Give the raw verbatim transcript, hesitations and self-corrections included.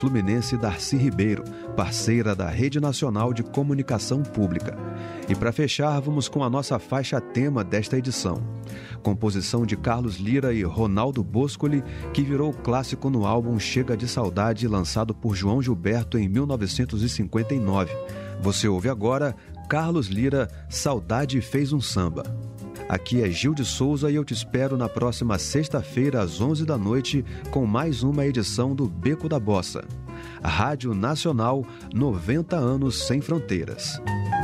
Fluminense Darcy Ribeiro, parceira da Rede Nacional de Comunicação Pública. E para fechar, vamos com a nossa faixa tema desta edição. Composição de Carlos Lyra e Ronaldo Boscoli, que virou clássico no álbum Chega de Saudade, lançado por João Gilberto em mil novecentos e cinquenta e nove. Você ouve agora Carlos Lyra, Saudade Fez um Samba. Aqui é Gil de Souza e eu te espero na próxima sexta-feira às onze da noite com mais uma edição do Beco da Bossa. Rádio Nacional, noventa anos sem fronteiras.